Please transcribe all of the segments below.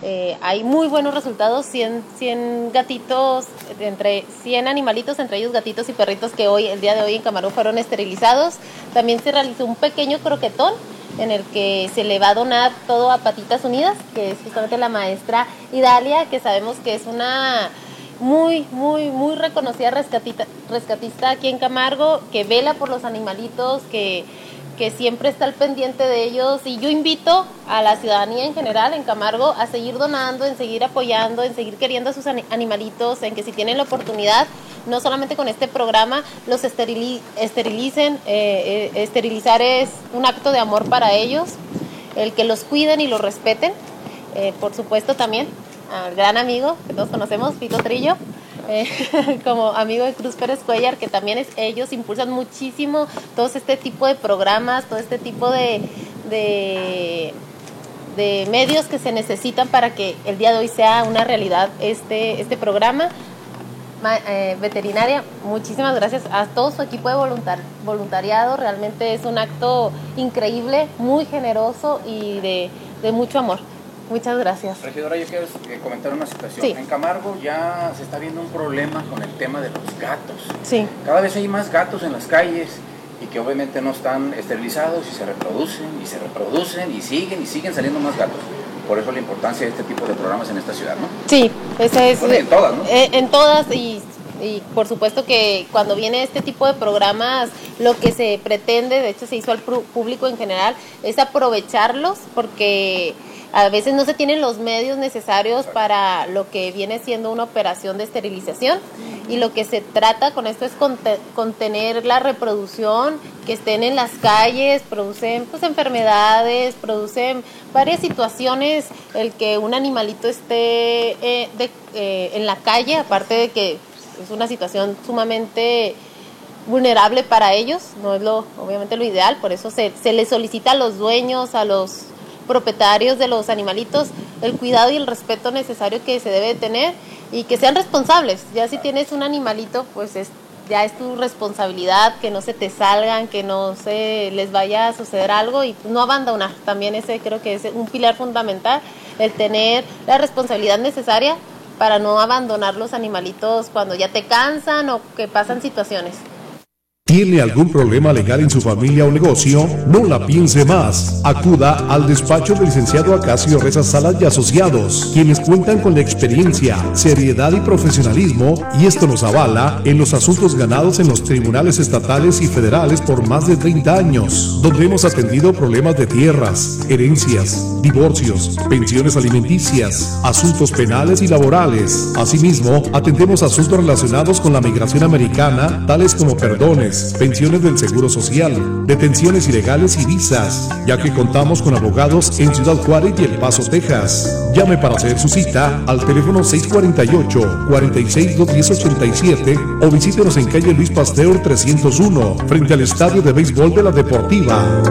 hay muy buenos resultados, 100 gatitos, entre 100 animalitos, entre ellos gatitos y perritos que el día de hoy en Camargo fueron esterilizados. También se realizó un pequeño croquetón en el que se le va a donar todo a Patitas Unidas, que es justamente la maestra Idalia, que sabemos que es una muy reconocida rescatista aquí en Camargo, que vela por los animalitos, que siempre está al pendiente de ellos, y yo invito a la ciudadanía en general en Camargo a seguir donando, en seguir apoyando, en seguir queriendo a sus animalitos, en que si tienen la oportunidad, no solamente con este programa, los esterilicen. Esterilizar es un acto de amor para ellos, el que los cuiden y los respeten. Por supuesto también al gran amigo que todos conocemos, Fito Trillo, como amigo de Cruz Pérez Cuellar, que también ellos impulsan muchísimo todo este tipo de programas, todo este tipo de medios que se necesitan para que el día de hoy sea una realidad este programa. Veterinaria, muchísimas gracias a todo su equipo de voluntariado, realmente es un acto increíble, muy generoso y de mucho amor. Muchas gracias. Regidora, yo quiero comentar una situación. Sí. En Camargo ya se está viendo un problema con el tema de los gatos. Sí. Cada vez hay más gatos en las calles y que obviamente no están esterilizados y se reproducen y siguen saliendo más gatos. Por eso la importancia de este tipo de programas en esta ciudad, ¿no? Sí, esa es. Bueno, en todas, ¿no? En todas y por supuesto que cuando viene este tipo de programas, lo que se pretende, de hecho se hizo al público en general, es aprovecharlos, porque a veces no se tienen los medios necesarios para lo que viene siendo una operación de esterilización, y lo que se trata con esto es contener la reproducción, que estén en las calles, producen pues enfermedades, producen varias situaciones, el que un animalito esté en la calle, aparte de que es una situación sumamente vulnerable para ellos, no es obviamente lo ideal, por eso se les solicita a los dueños, a los propietarios de los animalitos, el cuidado y el respeto necesario que se debe tener, y que sean responsables. Ya si tienes un animalito, pues ya es tu responsabilidad, que no se te salgan, que no se les vaya a suceder algo, y no abandonar. También ese creo que es un pilar fundamental, el tener la responsabilidad necesaria para no abandonar los animalitos cuando ya te cansan o que pasan situaciones. ¿Tiene algún problema legal en su familia o negocio? No la piense más. Acuda al despacho del licenciado Acacio Reza Salas y Asociados, quienes cuentan con la experiencia, seriedad y profesionalismo, y esto nos avala en los asuntos ganados en los tribunales estatales y federales por más de 30 años, donde hemos atendido problemas de tierras, herencias, divorcios, pensiones alimenticias, asuntos penales y laborales. Asimismo, atendemos asuntos relacionados con la migración americana, tales como perdones, pensiones del Seguro Social, detenciones ilegales y visas, ya que contamos con abogados en Ciudad Juárez y El Paso, Texas. Llame para hacer su cita al teléfono 648-46-210-87 o visítenos en calle Luis Pasteur 301, frente al Estadio de Béisbol de la Deportiva.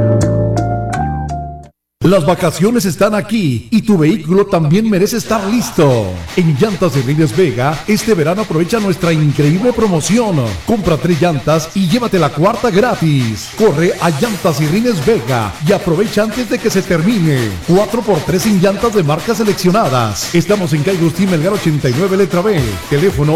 Las vacaciones están aquí y tu vehículo también merece estar listo. En Llantas de Rines Vega, este verano aprovecha nuestra increíble promoción. Compra 3 llantas y llévate la 4ª gratis. Corre a Llantas y Rines Vega y aprovecha antes de que se termine. 4x3 en llantas de marcas seleccionadas. Estamos en calle Agustín Melgar 89, letra B. Teléfono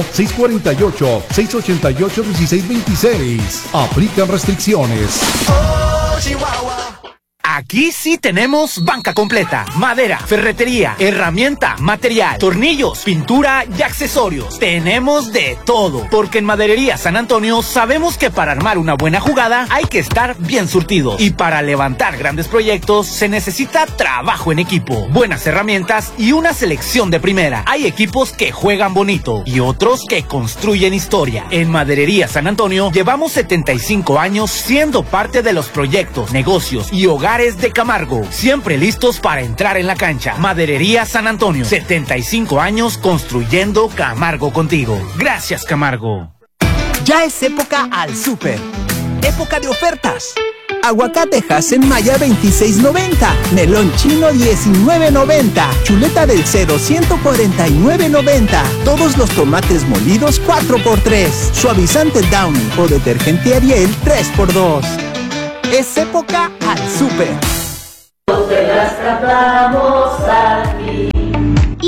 648-688-1626. Aplican restricciones. Oh, Chihuahua. Aquí sí tenemos banca completa, madera, ferretería, herramienta, material, tornillos, pintura y accesorios. Tenemos de todo, porque en Maderería San Antonio sabemos que para armar una buena jugada hay que estar bien surtidos, y para levantar grandes proyectos se necesita trabajo en equipo, buenas herramientas y una selección de primera. Hay equipos que juegan bonito y otros que construyen historia. En Maderería San Antonio llevamos 75 años siendo parte de los proyectos, negocios y hogares de Camargo, siempre listos para entrar en la cancha. Maderería San Antonio, 75 años construyendo Camargo contigo. Gracias, Camargo. Ya es época al súper. Época de ofertas. Aguacate en Maya 26.90, melón chino 19.90, chuleta del cero 149.90, todos los tomates molidos 4x3, suavizante Downy o detergente Ariel 3x2. Es época al súper. Te las cantamos aquí.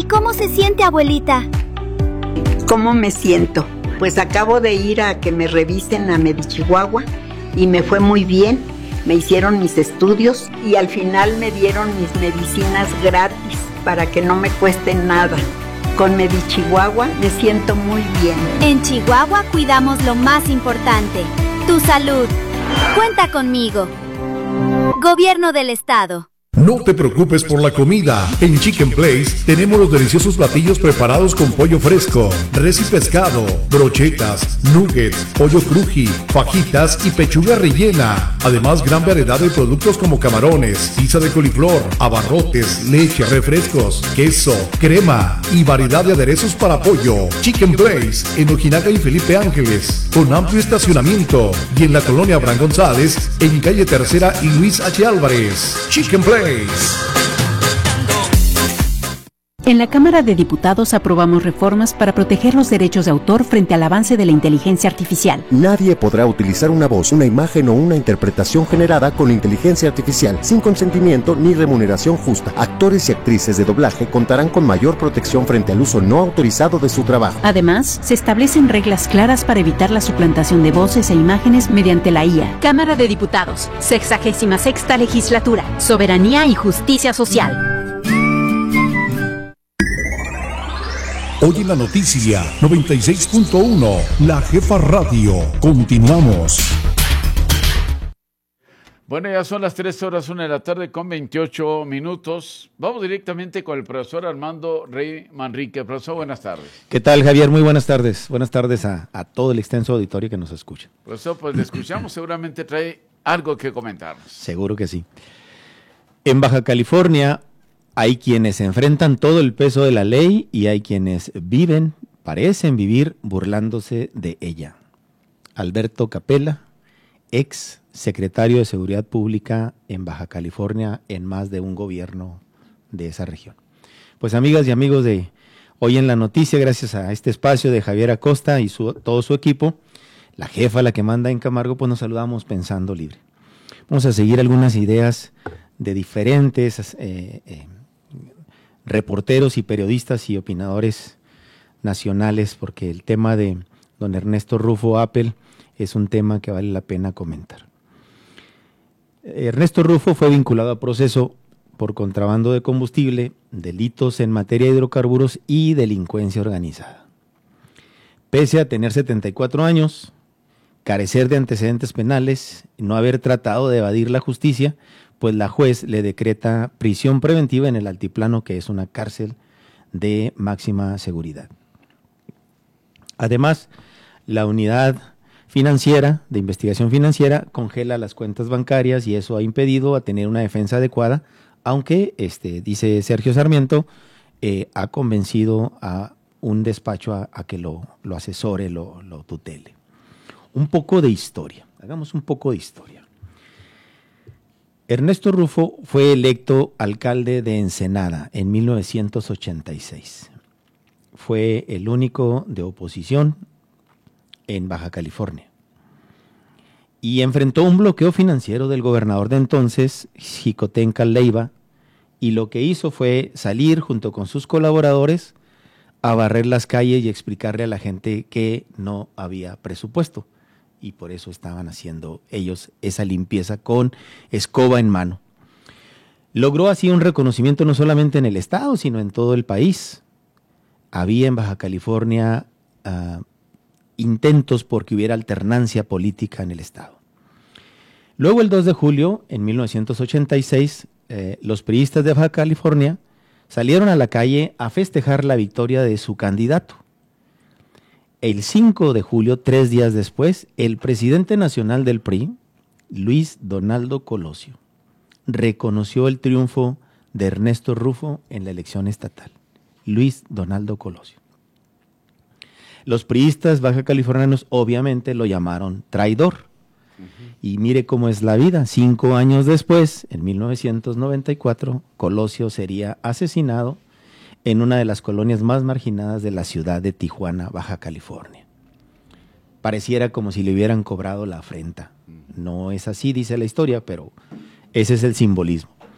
¿Y cómo se siente, abuelita? ¿Cómo me siento? Pues acabo de ir a que me revisen a Medichihuahua y me fue muy bien. Me hicieron mis estudios y al final me dieron mis medicinas gratis para que no me cuesten nada. Con Medichihuahua me siento muy bien. En Chihuahua cuidamos lo más importante, tu salud. Cuenta conmigo. Gobierno del Estado. No te preocupes por la comida. En Chicken Place tenemos los deliciosos platillos preparados con pollo fresco, res y pescado, brochetas, nuggets, pollo cruji, fajitas y pechuga rellena. Además, gran variedad de productos como camarones, pizza de coliflor, abarrotes, leche, refrescos, queso, crema y variedad de aderezos para pollo. Chicken Place en Ojinaga y Felipe Ángeles, con amplio estacionamiento, y en la colonia Abraham González, en calle Tercera y Luis H. Álvarez. Chicken Place. En la Cámara de Diputados aprobamos reformas para proteger los derechos de autor frente al avance de la inteligencia artificial. Nadie podrá utilizar una voz, una imagen o una interpretación generada con inteligencia artificial sin consentimiento ni remuneración justa. Actores y actrices de doblaje contarán con mayor protección frente al uso no autorizado de su trabajo. Además, se establecen reglas claras para evitar la suplantación de voces e imágenes mediante la IA. Cámara de Diputados, 66ª Legislatura, Soberanía y Justicia Social. Hoy en la noticia 96.1, La Jefa Radio. Continuamos. Bueno, ya son las 3:01 p.m. con 28 minutos. Vamos directamente con el profesor Armando Rey Manrique. Profesor, buenas tardes. ¿Qué tal, Javier? Muy buenas tardes. Buenas tardes a todo el extenso auditorio que nos escucha. Profesor, pues le escuchamos, seguramente trae algo que comentarnos. Seguro que sí. En Baja California hay quienes enfrentan todo el peso de la ley y hay quienes parecen vivir burlándose de ella. Alberto Capella, ex secretario de Seguridad Pública en Baja California en más de un gobierno de esa región. Pues amigas y amigos de Hoy en la Noticia, gracias a este espacio de Javier Acosta y todo su equipo, la jefa, la que manda en Camargo, pues nos saludamos pensando libre. Vamos a seguir algunas ideas de diferentes reporteros y periodistas y opinadores nacionales, porque el tema de don Ernesto Rufo Appel es un tema que vale la pena comentar. Ernesto Rufo fue vinculado a proceso por contrabando de combustible, delitos en materia de hidrocarburos y delincuencia organizada. Pese a tener 74 años, carecer de antecedentes penales y no haber tratado de evadir la justicia, pues la juez le decreta prisión preventiva en el Altiplano, que es una cárcel de máxima seguridad. Además, la unidad financiera, de investigación financiera, congela las cuentas bancarias y eso ha impedido a tener una defensa adecuada, aunque, dice Sergio Sarmiento, ha convencido a un despacho a que lo asesore, lo tutele. Un poco de historia, hagamos un poco de historia. Ernesto Rufo fue electo alcalde de Ensenada en 1986. Fue el único de oposición en Baja California. Y enfrentó un bloqueo financiero del gobernador de entonces, Xicotenca Leiva, y lo que hizo fue salir junto con sus colaboradores a barrer las calles y explicarle a la gente que no había presupuesto. Y por eso estaban haciendo ellos esa limpieza con escoba en mano. Logró así un reconocimiento no solamente en el estado, sino en todo el país. Había en Baja California intentos por que hubiera alternancia política en el estado. Luego, el 2 de julio, en 1986, los priistas de Baja California salieron a la calle a festejar la victoria de su candidato. El 5 de julio, 3 días después, el presidente nacional del PRI, Luis Donaldo Colosio, reconoció el triunfo de Ernesto Rufo en la elección estatal. Luis Donaldo Colosio. Los priistas baja californianos obviamente lo llamaron traidor. Y mire cómo es la vida. 5 años después, en 1994, Colosio sería asesinado en una de las colonias más marginadas de la ciudad de Tijuana, Baja California. Pareciera como si le hubieran cobrado la afrenta. No es así, dice la historia, pero ese es el simbolismo.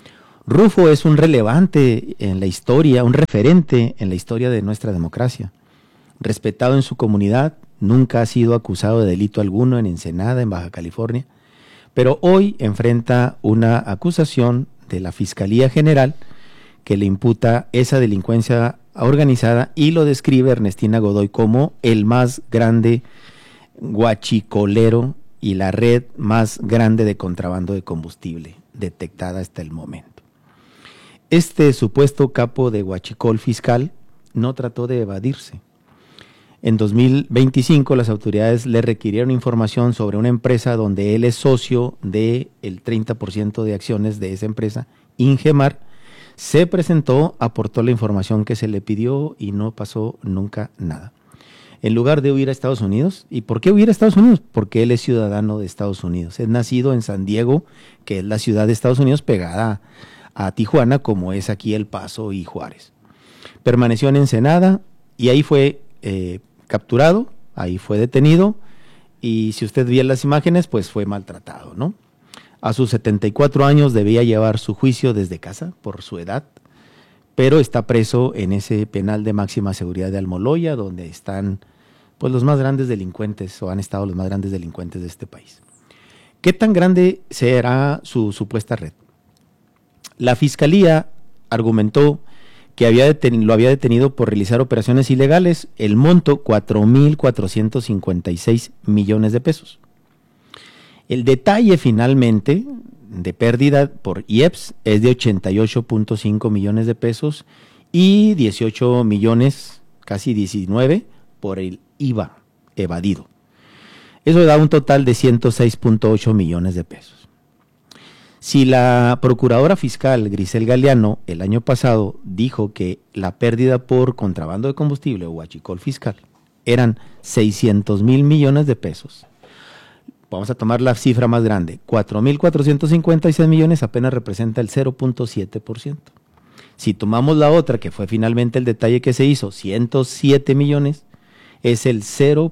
Rufo es un relevante en la historia, un referente en la historia de nuestra democracia. Respetado en su comunidad, nunca ha sido acusado de delito alguno en Ensenada, en Baja California, pero hoy enfrenta una acusación de la Fiscalía General que le imputa esa delincuencia organizada y lo describe Ernestina Godoy como el más grande guachicolero y la red más grande de contrabando de combustible detectada hasta el momento. Este supuesto capo de huachicol fiscal no trató de evadirse. En 2025 las autoridades le requirieron información sobre una empresa donde él es socio del 30% de acciones de esa empresa, Ingemar. Se presentó, aportó la información que se le pidió y no pasó nunca nada. En lugar de huir a Estados Unidos, ¿y por qué huir a Estados Unidos? Porque él es ciudadano de Estados Unidos. Es nacido en San Diego, que es la ciudad de Estados Unidos pegada a Tijuana, como es aquí El Paso y Juárez. Permaneció en Ensenada y ahí fue capturado, ahí fue detenido y si usted ve las imágenes, pues fue maltratado, ¿no? A sus 74 años debía llevar su juicio desde casa por su edad, pero está preso en ese penal de máxima seguridad de Almoloya, donde están pues los más grandes delincuentes, o han estado los más grandes delincuentes de este país. ¿Qué tan grande será su supuesta red? La Fiscalía argumentó que lo había detenido por realizar operaciones ilegales, el monto 4.456 millones de pesos. El detalle finalmente de pérdida por IEPS es de 88.5 millones de pesos y 18 millones, casi 19, por el IVA evadido. Eso da un total de 106.8 millones de pesos. Si la procuradora fiscal Grisel Galeano el año pasado dijo que la pérdida por contrabando de combustible o huachicol fiscal eran 600,000 millones de pesos, vamos a tomar la cifra más grande, 4.456 millones apenas representa el 0.7%. Si tomamos la otra, que fue finalmente el detalle que se hizo, 107 millones, es el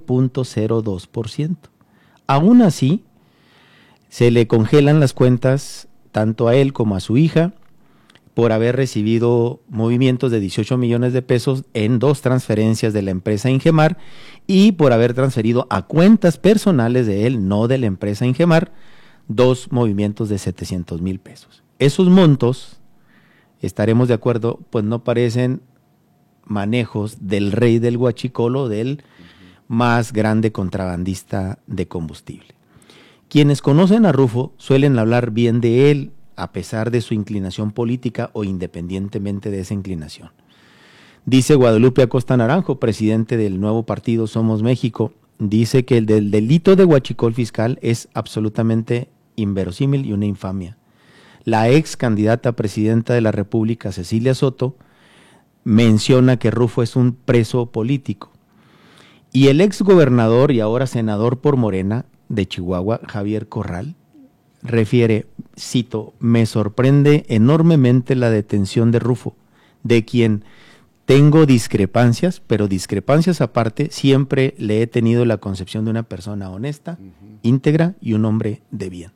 0.02%. Aún así, se le congelan las cuentas tanto a él como a su hija por haber recibido movimientos de 18 millones de pesos en 2 transferencias de la empresa Ingemar y por haber transferido a cuentas personales de él, no de la empresa Ingemar, 2 movimientos de 700,000 pesos. Esos montos, estaremos de acuerdo, pues no parecen manejos del rey del huachicol, del más grande contrabandista de combustible. Quienes conocen a Rufo suelen hablar bien de él, a pesar de su inclinación política o independientemente de esa inclinación. Dice Guadalupe Acosta Naranjo, presidente del nuevo partido Somos México, dice que el del delito de huachicol fiscal es absolutamente inverosímil y una infamia. La ex candidata a presidenta de la República, Cecilia Soto, menciona que Rufo es un preso político. Y el ex gobernador y ahora senador por Morena de Chihuahua, Javier Corral, refiere, cito, me sorprende enormemente la detención de Rufo, de quien tengo discrepancias, pero discrepancias aparte, siempre le he tenido la concepción de una persona honesta, íntegra y un hombre de bien.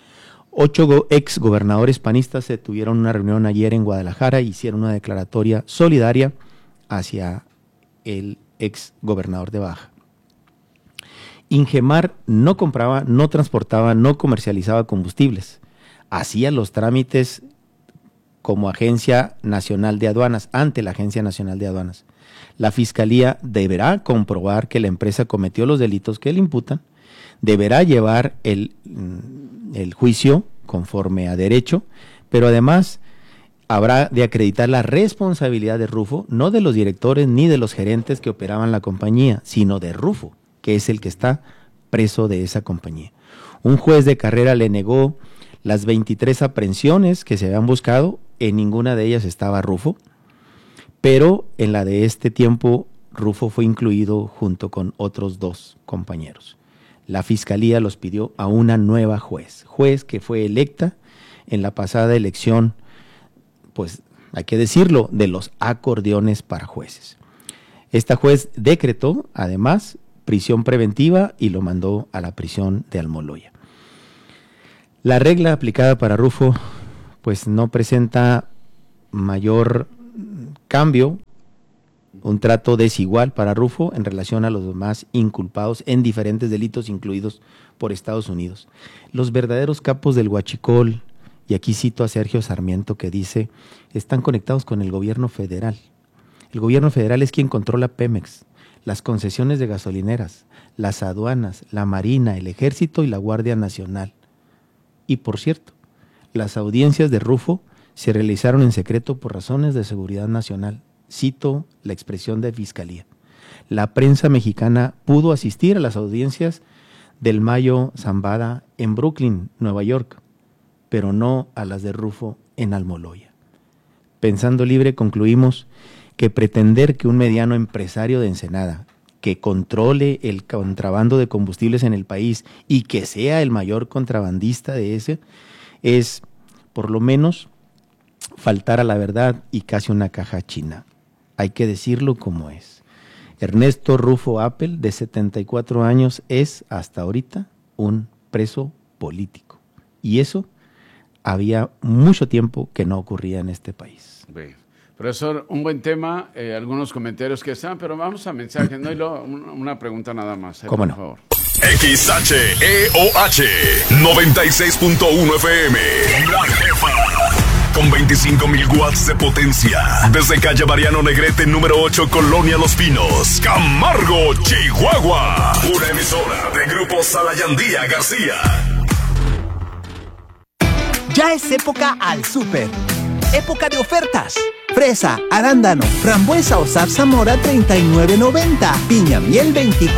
8 ex gobernadores panistas se tuvieron una reunión ayer en Guadalajara y hicieron una declaratoria solidaria hacia el ex gobernador de Baja. Ingemar no compraba, no transportaba, no comercializaba combustibles. Hacía los trámites como Agencia Nacional de Aduanas, ante la Agencia Nacional de Aduanas. La Fiscalía deberá comprobar que la empresa cometió los delitos que le imputan, deberá llevar el juicio conforme a derecho, pero además habrá de acreditar la responsabilidad de Rufo, no de los directores ni de los gerentes que operaban la compañía, sino de Rufo, que es el que está preso de esa compañía. Un juez de carrera le negó las 23 aprehensiones que se habían buscado, en ninguna de ellas estaba Rufo, pero en la de este tiempo Rufo fue incluido junto con otros 2 compañeros. La Fiscalía los pidió a una nueva juez que fue electa en la pasada elección, pues hay que decirlo, de los acordeones para jueces. Esta juez decretó, además, prisión preventiva y lo mandó a la prisión de Almoloya. La regla aplicada para Rufo, pues no presenta mayor cambio, un trato desigual para Rufo en relación a los demás inculpados en diferentes delitos incluidos por Estados Unidos. Los verdaderos capos del huachicol, y aquí cito a Sergio Sarmiento que dice, están conectados con el gobierno federal. El gobierno federal es quien controla Pemex, las concesiones de gasolineras, las aduanas, la Marina, el Ejército y la Guardia Nacional. Y por cierto, las audiencias de Rufo se realizaron en secreto por razones de seguridad nacional. Cito la expresión de Fiscalía. La prensa mexicana pudo asistir a las audiencias del Mayo Zambada en Brooklyn, Nueva York, pero no a las de Rufo en Almoloya. Pensando libre, concluimos que pretender que un mediano empresario de Ensenada, que controle el contrabando de combustibles en el país y que sea el mayor contrabandista de ese, es por lo menos faltar a la verdad y casi una caja china. Hay que decirlo como es. Ernesto Rufo Appel, de 74 años, es hasta ahorita un preso político. Y eso había mucho tiempo que no ocurría en este país. Bien. Profesor, un buen tema, algunos comentarios que están, pero vamos a mensajes, ¿no? Y luego una pregunta nada más. ¿Cómo no? Por favor. XHEOH 96.1 FM. La Jefa. Con 25.000 watts de potencia. Desde calle Mariano Negrete, número 8, Colonia Los Pinos, Camargo, Chihuahua. Una emisora de Grupo Salayandía García. Ya es época al súper. Época de ofertas. Fresa, arándano, frambuesa o zarzamora 39.90. Piña miel 24.